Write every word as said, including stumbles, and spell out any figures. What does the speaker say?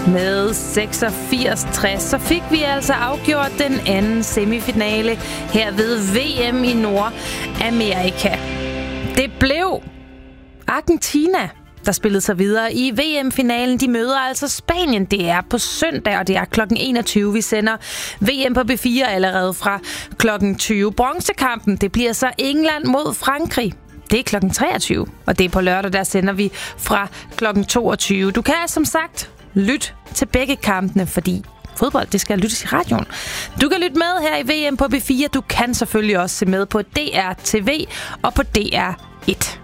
med seksogfirs tres. Så fik vi altså afgjort den anden semifinale her ved V M i Nordamerika. Det blev Argentina, der spillede sig videre i V M-finalen. De møder altså Spanien. Det er på søndag, og det er klokken enogtyve. Vi sender V M på B fire allerede fra klokken tyve. Bronzekampen, det bliver så England mod Frankrig. Det er klokken treogtyve, og det er på lørdag, der sender vi fra klokken toogtyve. Du kan som sagt lytte til begge kampene, fordi fodbold, det skal lyttes i radioen. Du kan lytte med her i V M på B fire. Du kan selvfølgelig også se med på D R T V og på D R et.